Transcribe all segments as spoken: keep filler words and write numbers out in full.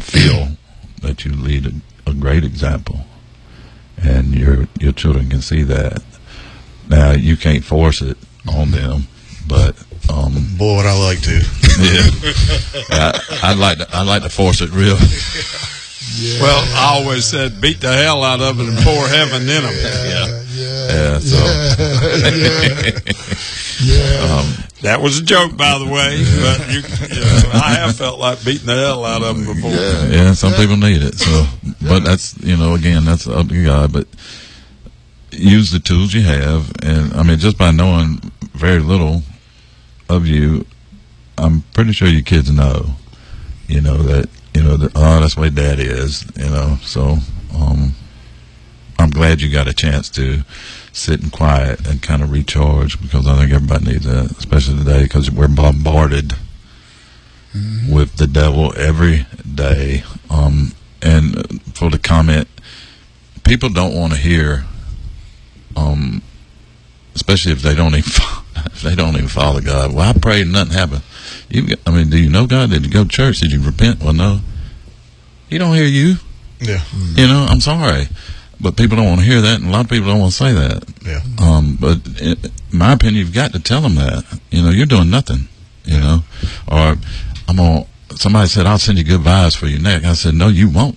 feel that you lead a, a great example, and your your children can see that. Now you can't force it on them, but um, boy, would I like to. Yeah, yeah I, I'd like to. I'd like to force it real. Yeah. Well, I always said, beat the hell out of it and pour heaven in them. Yeah, yeah, yeah. So, yeah. yeah. Um, that was a joke, by the way. But you, you know, I have felt like beating the hell out of them before. Yeah, yeah some people need it. So, but that's you know, again, that's up to God. But use the tools you have, and I mean, just by knowing very little of you, I'm pretty sure your kids know. You know that. You know, the, oh, that's the way Dad is, you know. So um, I'm glad you got a chance to sit in quiet and kind of recharge, because I think everybody needs that, especially today, because we're bombarded mm-hmm. with the devil every day. Um, and for the comment, people don't want to hear, um, especially if they don't even if they don't even follow God. Well, I prayed and nothing happened. You, I mean, do you know God? Did you go to church? Did you repent? Well, no. He don't hear you. Yeah. Mm-hmm. You know, I'm sorry. But people don't want to hear that, and a lot of people don't want to say that. Yeah. Um, but in my opinion, you've got to tell them that. You know, you're doing nothing, you know. Or I'm going to, somebody said, I'll send you good vibes for your neck. I said, no, you won't.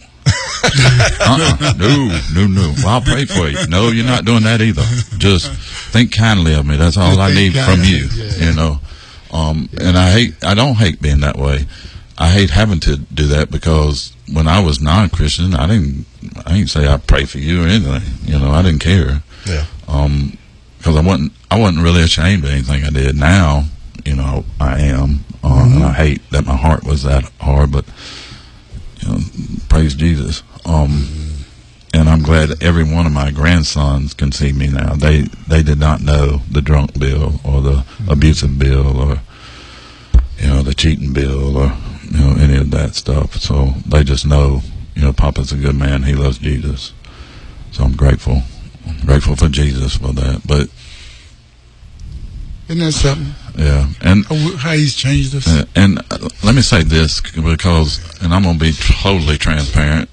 uh-uh. No, no, no. Well, I'll pray for you. No, you're not doing that either. Just think kindly of me. That's all I need from you, yeah. you know. Um, and I hate, I don't hate being that way. I hate having to do that, because when I was non-Christian, I didn't, I didn't say I pray for you or anything. You know, I didn't care. Yeah. Um, because I wasn't, I wasn't really ashamed of anything I did. Now, you know, I am, uh, mm-hmm. and I hate that my heart was that hard. But you know, praise Jesus. Um, and I'm glad that every one of my grandsons can see me now. They they did not know the drunk Bill or the mm-hmm. abusive Bill or you know the cheating Bill or you know any of that stuff. So they just know, you know, Papa's a good man. He loves Jesus. So I'm grateful. I'm grateful for Jesus for that. But isn't that something? Yeah, and how he's changed us. Uh, and uh, let me say this, because, and I'm going to be totally transparent.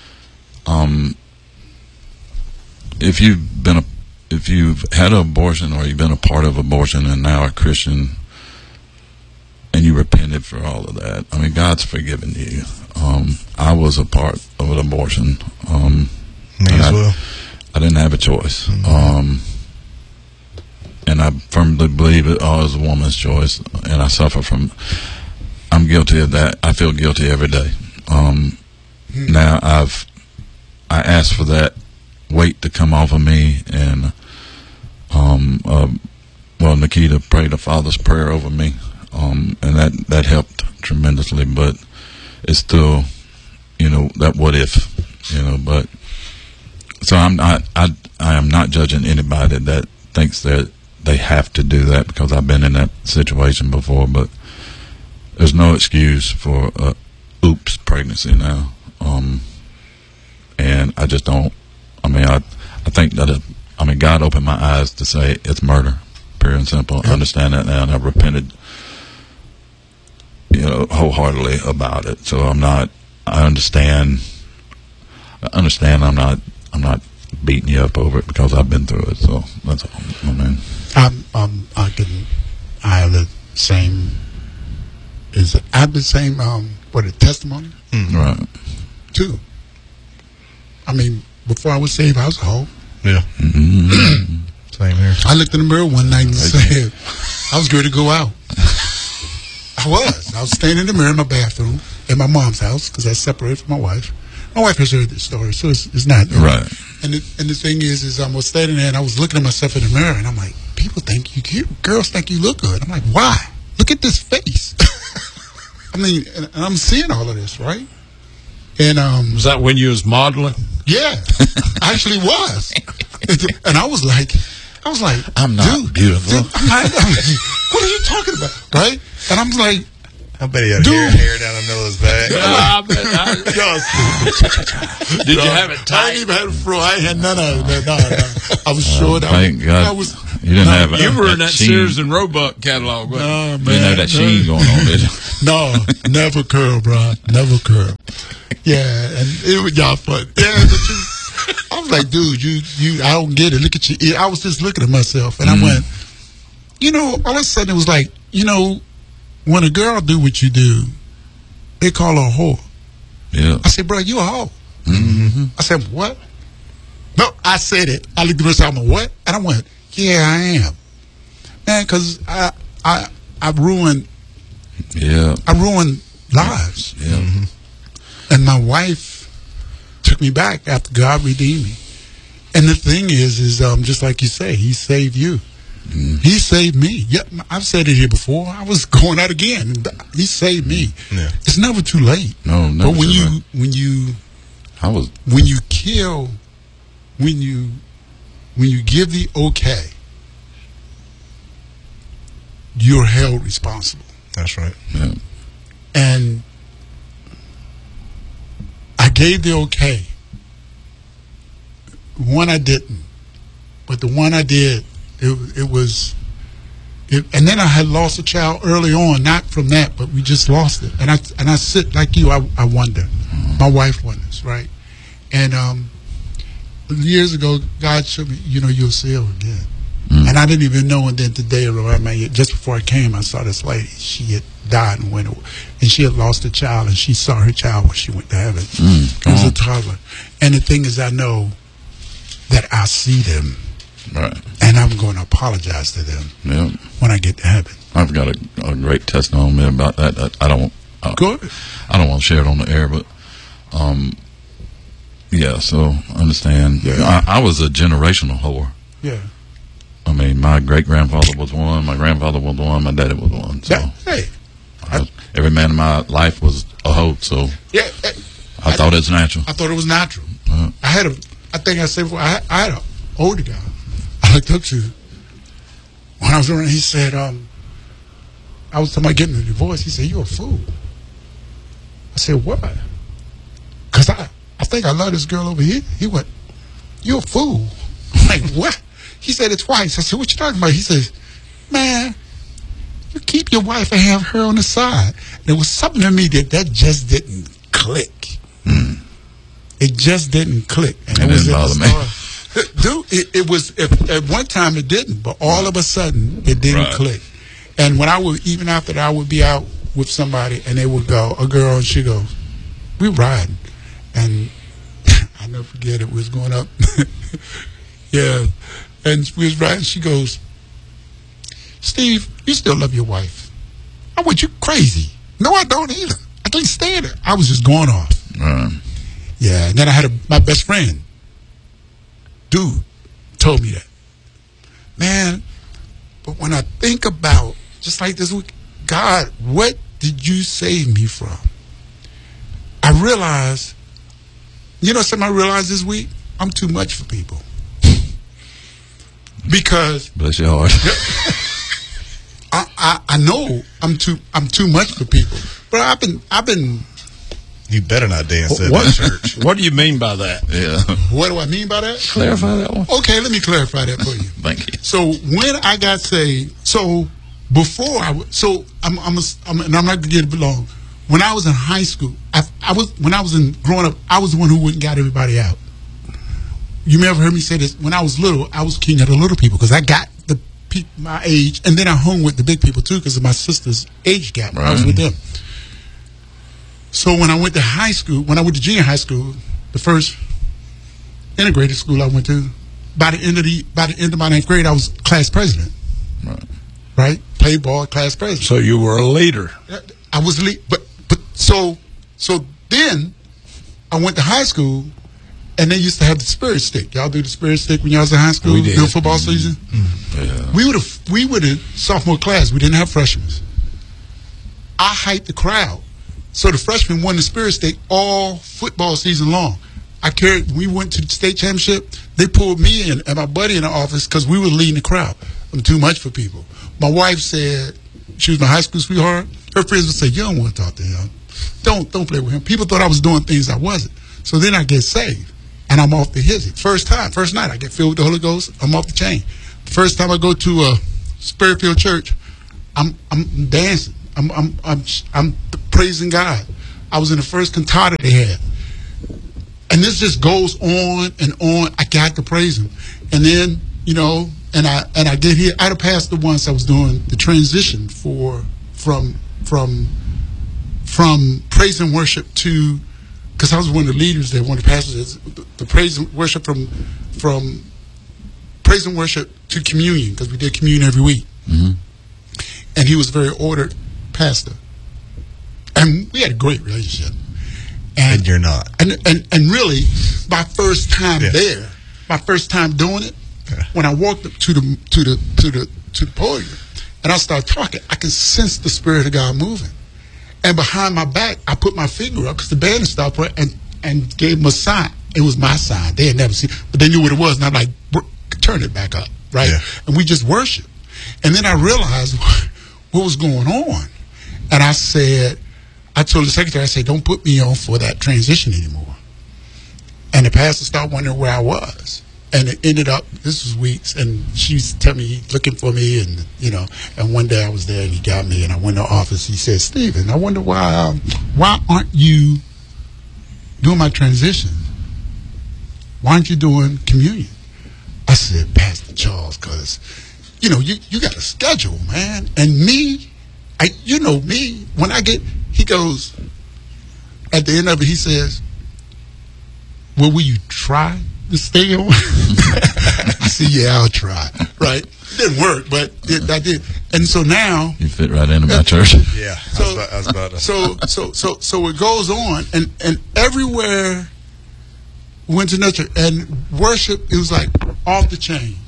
Um, if you've been a, if you've had an abortion, or you've been a part of abortion and now a Christian, and you repented for all of that, I mean, God's forgiven you. Um, I was a part of an abortion. Um, Me as I, well. I didn't have a choice. Mm-hmm. Um, and I firmly believe it all is a woman's choice, and I suffer from, I'm guilty of that. I feel guilty every day. Um, mm-hmm. Now I've, I asked for that weight to come off of me, and, um, uh, well, Nikita prayed a Father's Prayer over me, um, and that, that helped tremendously, but it's still, you know, that what if, you know, but, so I'm not, I, I am not judging anybody that thinks that they have to do that, because I've been in that situation before, but there's no excuse for a oops pregnancy now. Um, and I just don't, I mean, I, I think that, it, I mean, God opened my eyes to say it's murder, pure and simple. I understand that now, and I've repented, you know, wholeheartedly about it. So I'm not, I understand, I understand I'm not, I'm not beating you up over it, because I've been through it. So that's all, I mean. I'm, um, I can, I have the same, is it, I have the same, um, what, a testimony? Mm-hmm. Right. Too. I mean, before I was saved, I was a hoe. Yeah. Mm-hmm. Same here. I looked in the mirror one night and said, I was ready to go out. I was. I was standing in the mirror in my bathroom at my mom's house, because I separated from my wife. My wife has heard this story, so it's, it's not right. And the, and the thing is, is I was standing there and I was looking at myself in the mirror, and I'm like, people think you cute, girls think you look good. I'm like, why? Look at this face. I mean, and, and I'm seeing all of this, right? And um, was that when you was modeling? Yeah, I actually was. And I was like, I was like, I'm not dude, beautiful. Dude, I'm not, I'm like, what are you talking about, right? And I'm like, I bet he had dude. hair, hair down the middle of his back. Yeah, I bet I, did you have it tight? I didn't even have a fro. I had none of it. No, no. I was short. Uh, thank I, God. I was. You didn't no, have a, You were that in that sheen. Sears and Roebuck catalog, wasn't No, you? man. You didn't have that sheen going on, did you? No, never curl, bro. Never curl. Yeah, and it was y'all fun. Yeah, but you, I was like, dude, you, you, I don't get it. Look at you. I was just looking at myself, and mm. I went, you know, all of a sudden it was like, you know, when a girl do what you do, they call her a whore. Yeah. I said, bro, you a hoe. Mm-hmm. I said, what? No, I said it. I looked at myself, I'm like, what? And I went, yeah, I am. Man, because I, I, I ruined, yeah, I ruined lives. Yeah. Mm-hmm. And my wife took me back after God redeemed me. And the thing is, is um, just like you say, He saved you. Mm. He saved me. Yeah, I've said it here before. I was going out again. He saved me. Yeah. It's never too late. No, never. But when too you, late. when you, I was when you kill, when you, when you give the okay, you're held responsible. That's right. Yeah. And I gave the okay. One I didn't, but the one I did, it, it was, it, and then I had lost a child early on, not from that, but we just lost it. And I and I sit like you, I, I wonder. Mm-hmm. My wife wonders, right? And um, years ago, God showed me, you know, you'll see her again. Mm-hmm. And I didn't even know. And then today, around my, just before I came, I saw this lady. She had died and went away, and she had lost a child, and she saw her child when she went to heaven. Mm-hmm. It was a toddler. And the thing is, I know that I see them. Right. And I'm going to apologize to them yeah. when I get to heaven. I've got a, a great testimony about that. I, I don't. Uh, Good. I don't want to share it on the air, but um, yeah. So understand. Yeah. I, I was a generational whore. Yeah. I mean, my great grandfather was one. My grandfather was one. My daddy was one. So that, hey, I, I, every man in my life was a hoe. So yeah, I, I, I thought it's natural. I thought it was natural. Uh, I had a. I think I said before. I, I had an older guy I looked up to when I was around. He said, um, I was talking about getting a divorce. He said, "You're a fool." I said, "What?" Because I, I think I love this girl over here. He went, "You're a fool." I'm like, what? He said it twice. I said, "What you talking about?" He says, "Man, you keep your wife and have her on the side." There was something in me that that just didn't click. Mm. It just didn't click. And it, it was didn't bother me. Dude, it, it was, if, at one time it didn't, but all of a sudden it didn't right. click. And when I would, even after that, I would be out with somebody and they would go, a girl, and she goes, "We riding." And I'll never forget it, we was going up. Yeah. And we was riding, she goes, "Steve, you still love your wife." I went, "You crazy." "No, I don't either. I can't stand her." I was just going off. Right. Yeah, and then I had a, my best friend, dude, told me that. Man, but when I think about, just like this week, God, what did you save me from? I realized, you know something I realized this week? I'm too much for people. Because bless your heart. I, I I know I'm too I'm too much for people. But I've been I've been You better not dance at What, that church. what do you mean by that? Yeah. What do I mean by that? Clarify that one. Okay, let me clarify that for you. Thank you. So when I got saved, so before I, w- so I'm, I'm, a, I'm, and I'm not gonna get it long. When I was in high school, I, I was when I was in growing up, I was the one who wouldn't got everybody out. You may have heard me say this. When I was little, I was king of the little people because I got the pe- my age, and then I hung with the big people too because of my sister's age gap. Right. I was with them. So when I went to high school, when I went to junior high school, the first integrated school I went to, by the end of the by the end of my ninth grade, I was class president. Right. Right, played ball, class president. So you were a leader. I was lead, but but so so then I went to high school, and they used to have the spirit stick. Y'all do the spirit stick when y'all was in high school? We did. During football season. Mm-hmm. Yeah. We were the we were the sophomore class. We didn't have freshmen. I hyped the crowd. So the freshmen won the spirit stick all football season long. I carried. We went to the state championship. They pulled me in and my buddy in the office because we were leading the crowd. I'm too much for people. My wife said, she was my high school sweetheart. Her friends would say, "You don't want to talk to him. Don't don't play with him." People thought I was doing things I wasn't. So then I get saved and I'm off the hizzy. First time, first night, I get filled with the Holy Ghost. I'm off the chain. The first time I go to a Spirit-filled church, I'm I'm dancing. I'm I'm I'm I'm praising God. I was in the first cantata they had. And this just goes on and on. I got to praise him. And then, you know, and I and I get here. I had a pastor once. I was doing the transition for from from from praise and worship to, because I was one of the leaders there, one of the pastors, the, the praise and worship from from praise and worship to communion, because we did communion every week. Mm-hmm. And he was a very ordered pastor. And we had a great relationship. And, and you're not. And, and and really, my first time Yeah. there, my first time doing it, Yeah. when I walked up to the to the to the to the podium, and I started talking, I could sense the Spirit of God moving. And behind my back, I put my finger up because the band had stopped playing, and and gave them a sign. It was my sign. They had never seen, but they knew what it was. And I'm like, turn it back up, right? Yeah. And we just worshiped. And then I realized what was going on, and I said. I told the secretary, I said, don't put me on for that transition anymore. And the pastor started wondering where I was. And it ended up, this was weeks, and she's telling me, looking for me, and, you know, and one day I was there, and he got me, and I went to the office. He said, Stephen, I wonder why, um, why aren't you doing my transition? Why aren't you doing communion? I said, Pastor Charles, because, you know, you, you got a schedule, man. And me, I, you know me, when I get... He goes, at the end of it, he says, well, will you try to stay on? I said, yeah, I'll try. Right? It didn't work, but it, I did. And so now. You fit right into my church. Yeah. So, I was about, I was about to. so, so, so, so it goes on, and, and everywhere we went to nurture, and worship, it was like off the chain.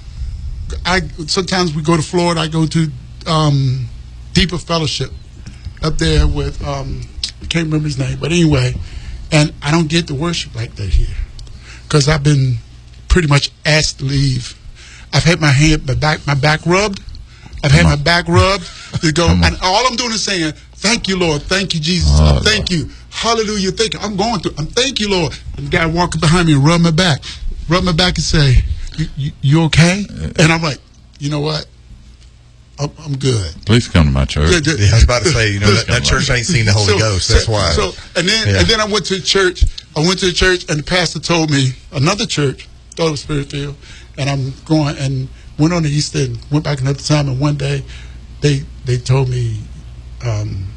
I Sometimes we go to Florida, I go to um, Deeper Fellowship. Up there with, um, I can't remember his name, but anyway, and I don't get to worship like that here, because I've been pretty much asked to leave. I've had my hand, my back, my back rubbed. I've had my back rubbed to go, and all I'm doing is saying, "Thank you, Lord. Thank you, Jesus. Oh, thank you, Hallelujah. Thank you." I'm going through. I'm thank you, Lord. And the guy walking behind me and rub my back, rub my back and say, "You, you, you okay?" And I'm like, you know what? I'm, I'm good. Please come to my church. Yeah, yeah. Yeah, I was about to say, you know, that, that church ain't seen the Holy So- Ghost. That's so, why. So and then Yeah. and then I went to the church. I went to the church, and the pastor told me another church, thought it was Spirit Field, and I'm going and went on the Easter and went back another time. And one day, they they told me, um,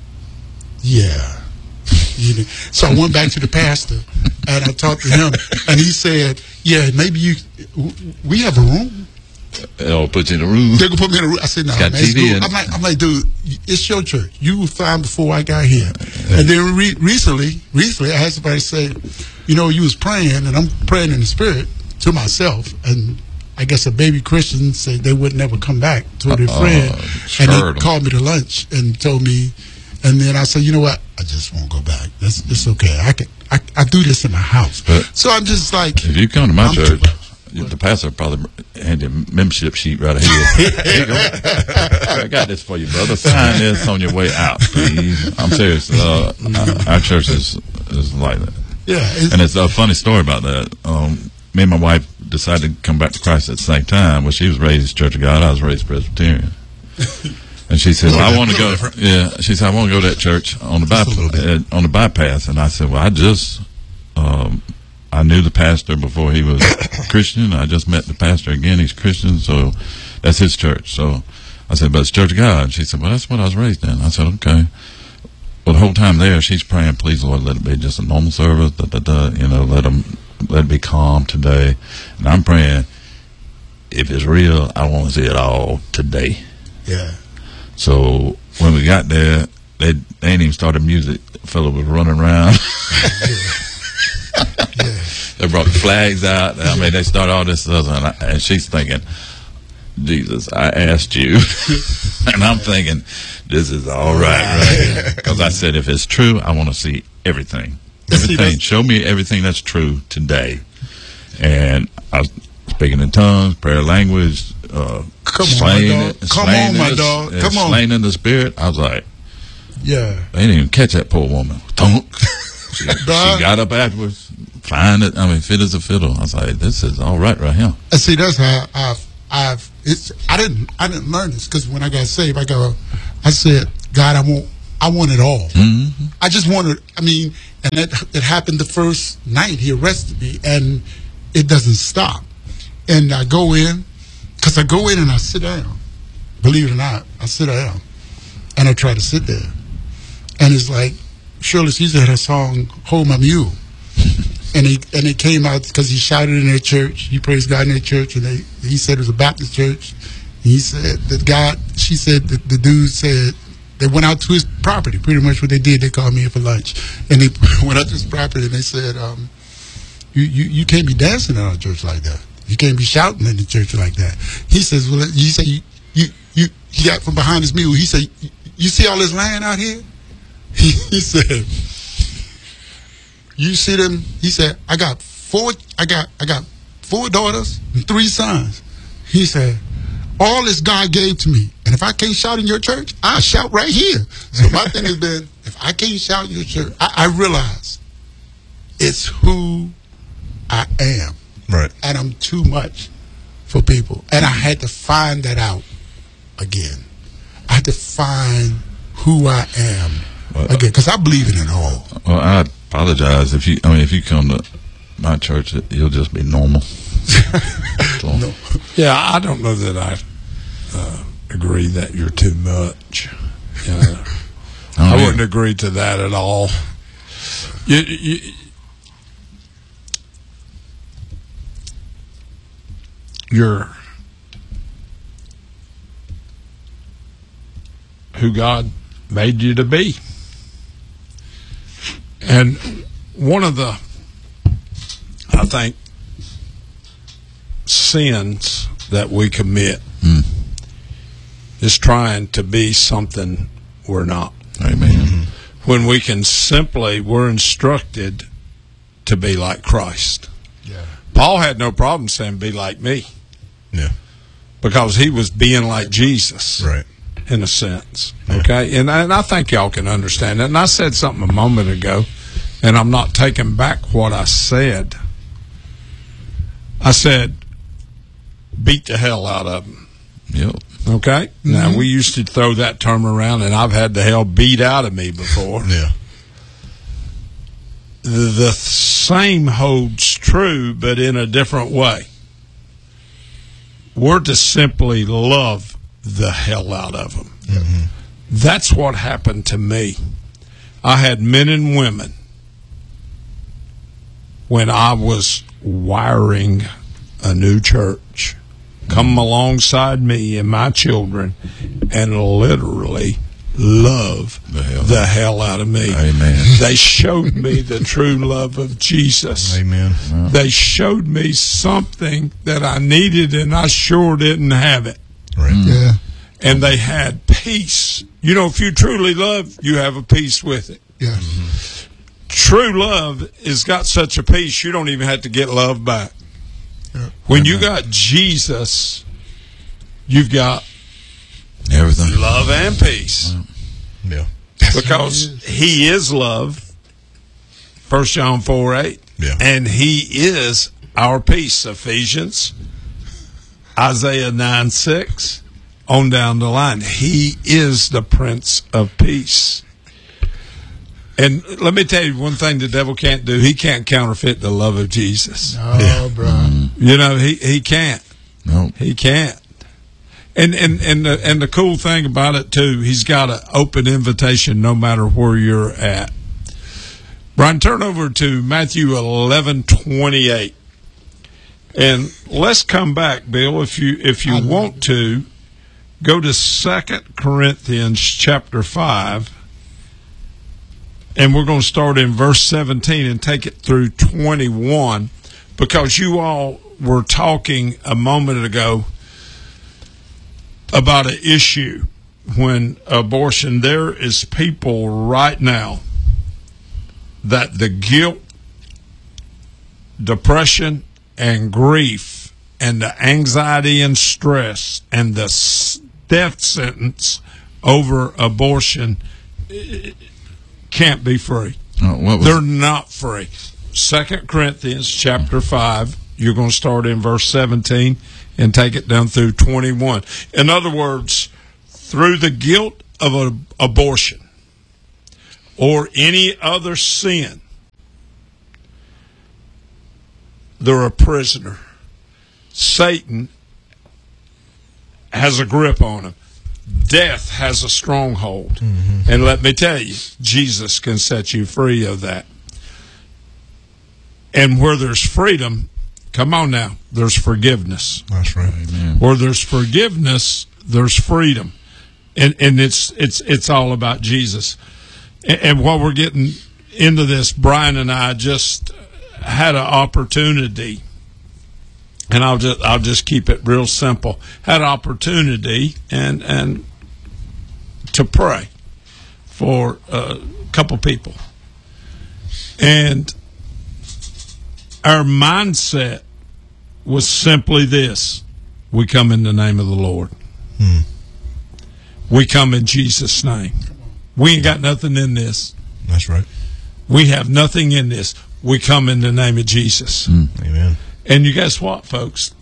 yeah. You know. So I went back to the pastor, and I talked to him, and he said, yeah, maybe you. We have a room. They'll put you in a room. They're gonna put me in a room. I said, no, It's got man, it's T V cool. in it. I'm like, I'm like, dude, it's your church. You were fine before I got here. And then re- recently, recently, I had somebody say, you know, you was praying, and I'm praying in the spirit to myself, and I guess a baby Christian said they would never come back to their Uh-oh, friend, and scared 'em. they called me to lunch and told me, and then I said, you know what, I just won't go back. That's it's okay. I can, I, I do this in my house. But- so I'm just like, If you come to my I'm church, too- the pastor probably hand you a membership sheet right here. Here you go. I got this for you, brother. Sign this on your way out, please. I'm serious. Uh, our, our church is is like that. yeah, it's, And it's a funny story about that. Um, me and my wife decided to come back to Christ at the same time. Well, she was raised Church of God. I was raised Presbyterian. And she said, well, I want to go. Yeah, she said, I want to go to that church on the, Just a little bypass, uh, on the bypass. And I said, well, I just, um, I knew the pastor before he was Christian. I just met the pastor again. He's Christian, so that's his church. So I said, but it's Church of God. And she said, well, that's what I was raised in. I said, okay. Well, the whole time there, she's praying, please, Lord, let it be just a normal service. Da, da, da, you know, let them, let it be calm today. And I'm praying, if it's real, I want to see it all today. yeah. So when we got there, they, they ain't even started music. The fellow was running around. They brought the flags out. I mean, they started all this stuff, and, I, and she's thinking, Jesus, I asked you. And I'm thinking, this is all right, right? Because I said, if it's true, I want to see everything. Everything. Show me everything that's true today. And I was speaking in tongues, prayer language, uh, Come on, slaying my dog. it, Come slaying on, my it, dog. uh, Come on. slaying in the spirit. I was like, Yeah. they didn't even catch that poor woman. Thunk. She, she got up afterwards, fine. I mean, fit as a fiddle. I was like, this is all right right here. And see, that's how I've, I've, it's, I didn't, I didn't learn this because when I got saved, I go, I said, God, I want I want it all. Mm-hmm. I just wanted, I mean, and it, it happened the first night he arrested me, and it doesn't stop. And I go in, because I go in and I sit down. Believe it or not, I sit down, and I try to sit there. And it's like, Shirley Caesar had a song, Hold My Mule. And he and it came out because he shouted in their church. He praised God in their church, and they, he said it was a Baptist church. And he said that God, she said that the dude said, they went out to his property. Pretty much what they did, they called me in for lunch. And they went out to his property, and they said, um, you, you, you can't be dancing in our church like that. You can't be shouting in the church like that. He says, well, he said, you, you, you, he got from behind his mule. He said, you see all this land out here? He, he said, you see them? He said, I got four, I got, I got four daughters and three sons. He said, all this God gave to me, and if I can't shout in your church, I'll shout right here. So my thing has been, if I can't shout in your church, I, I realize it's who I am. Right. And I'm too much for people. And I had to find that out again. I had to find who I am well, again, because I believe in it all. Well, I apologize if you, I mean, if you come to my church, you'll just be normal. So. No. Yeah, I don't know that I uh, agree that you're too much. Uh, I, I wouldn't agree to that at all. You, you, you're who God made you to be. And one of the, I think, sins that we commit mm. is trying to be something we're not. Amen. Mm-hmm. When we can simply, we're instructed to be like Christ. Yeah. Paul had no problem saying, be like me. Yeah. Because he was being like Jesus. Right. In a sense. Okay? And, and I think y'all can understand that. And I said something a moment ago, and I'm not taking back what I said. I said, beat the hell out of them. Yep. Okay? Mm-hmm. Now, we used to throw that term around, and I've had the hell beat out of me before. Yeah. The, the same holds true, but in a different way. We're to simply love the hell out of them. Mm-hmm. That's what happened to me. I had men and women when I was wiring a new church come alongside me and my children and literally love the hell, the hell out of me. Amen. They showed me the true love of Jesus. Amen. Yeah. They showed me something that I needed, and I sure didn't have it. Right. Mm. Yeah. And they had peace. You know, if you truly love, you have a peace with it. Yeah. Mm-hmm. True love has got such a peace, you don't even have to get love back. Yeah. When you got Jesus, you've got everything, love and peace. Yeah. Because he is love, First John four eight. Yeah. And he is our peace, Ephesians, Isaiah nine six, on down the line. He is the Prince of Peace. And let me tell you one thing the devil can't do. He can't counterfeit the love of Jesus. Oh, Yeah. bro. Mm-hmm. You know, he, he can't. No. He can't. And and and the, and the cool thing about it too, he's got an open invitation no matter where you're at. Brian, turn over to Matthew eleven twenty eight, and let's come back, Bill, if you if you want to, go to Second Corinthians chapter five, and we're going to start in verse seventeen and take it through twenty one, because you all were talking a moment ago about an issue when abortion. There is people right now that the guilt, depression, and grief, and the anxiety and stress, and the death sentence over abortion can't be free. Oh, what was They're it? not free. Second Corinthians chapter five, you're going to start in verse seventeen and take it down through twenty-one. In other words, through the guilt of an abortion, or any other sin, they're a prisoner. Satan has a grip on them. Death has a stronghold. Mm-hmm. And let me tell you, Jesus can set you free of that. And where there's freedom, come on now, there's forgiveness. That's right. Amen. Where there's forgiveness, there's freedom. And and it's it's it's all about Jesus. And, and while we're getting into this, Brian and I just had an opportunity, and I'll just I'll just keep it real simple. Had an opportunity and and to pray for a couple people, and our mindset was simply this: we come in the name of the Lord. Hmm. We come in Jesus' name. We ain't got nothing in this. That's right. We have nothing in this. We come in the name of Jesus. Mm. Amen. And you guess what, folks?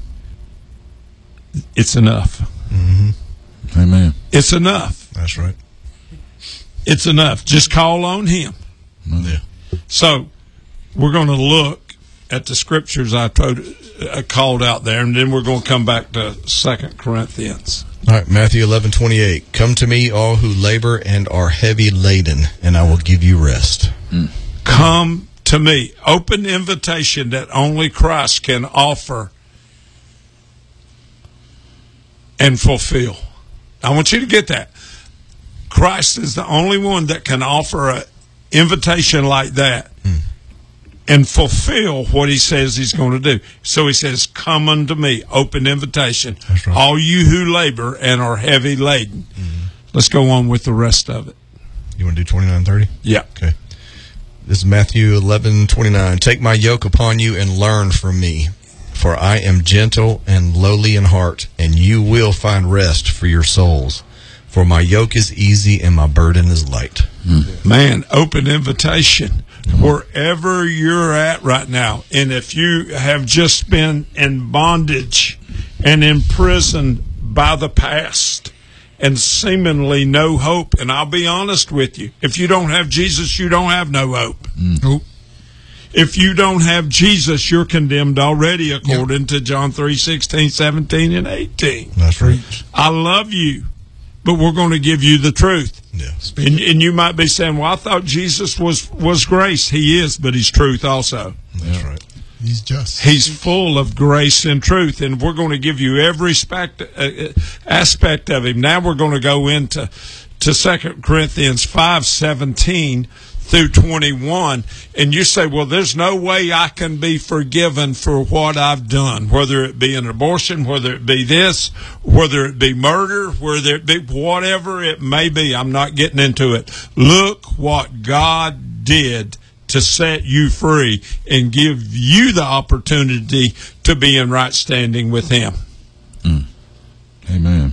It's enough. Mm-hmm. Amen. It's enough. That's right. It's enough. Just call on Him. Yeah. So we're going to look at the scriptures I told, uh, called out there, and then we're going to come back to Second Corinthians. All right, Matthew eleven twenty-eight. Come to me, all who labor and are heavy laden, and I will give you rest. Mm. Come to me. Open invitation that only Christ can offer and fulfill. I want you to get that. Christ is the only one that can offer an invitation like that mm. and fulfill what He says He's going to do. So He says, come unto me, open invitation, right. all you who labor and are heavy laden. Mm-hmm. Let's go on with the rest of it. You want to do twenty-nine thirty? Yeah. Okay. This is Matthew eleven twenty-nine. Take my yoke upon you and learn from me, for I am gentle and lowly in heart, and you will find rest for your souls. For my yoke is easy and my burden is light. Mm. Man, open invitation. Wherever you're at right now, and if you have just been in bondage and imprisoned by the past and seemingly no hope, and I'll be honest with you, if you don't have Jesus, you don't have no hope. Mm. Nope. If you don't have Jesus, you're condemned already, according yep. to John three sixteen, seventeen, and eighteen. That's right. I love you, but we're going to give you the truth. Yeah. And, and you might be saying, well, I thought Jesus was, was grace. He is, but He's truth also. That's right. He's just. He's full of grace and truth, and we're going to give you every aspect, uh, aspect of Him. Now we're going to go into to Second Corinthians five seventeen through twenty-one, and you say, well, there's no way I can be forgiven for what I've done, whether it be an abortion, whether it be this, whether it be murder, whether it be whatever it may be. I'm not getting into it. Look what God did to set you free and give you the opportunity to be in right standing with Him. Mm. Amen.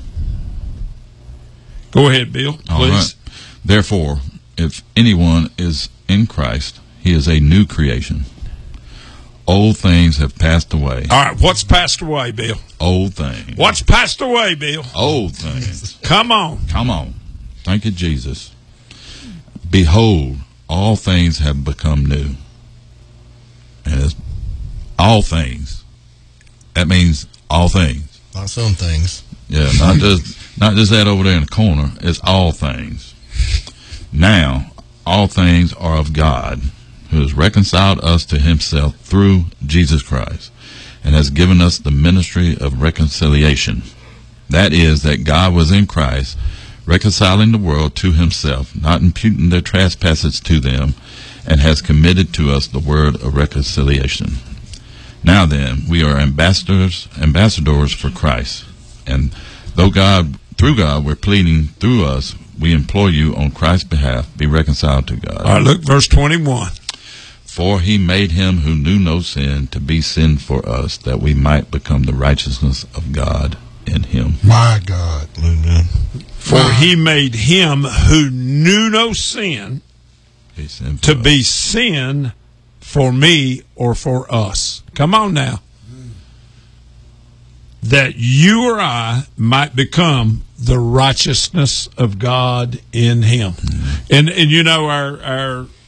Go ahead, Bill, please. All right. Therefore, if anyone is in Christ, he is a new creation. Old things have passed away. All right, what's passed away, Bill? Old things. What's passed away, Bill? Old things. Come on. Come on. Thank you, Jesus. Behold, all things have become new. And it's all things. That means all things. Not some things. Yeah, not just not just that over there in the corner. It's all things. Now, all things are of God, who has reconciled us to Himself through Jesus Christ, and has given us the ministry of reconciliation. That is, that God was in Christ, reconciling the world to Himself, not imputing their trespasses to them, and has committed to us the word of reconciliation. Now then, we are ambassadors, ambassadors for Christ, and though God, through God, we're pleading through us, we implore you on Christ's behalf, be reconciled to God. All right, look, verse twenty-one. For He made Him who knew no sin to be sin for us, that we might become the righteousness of God in Him. My God. Amen. For wow. He made Him who knew no sin Be sin to us. be sin for me or for us. Come on now. That you or I might become the righteousness of God in him. And and you know our our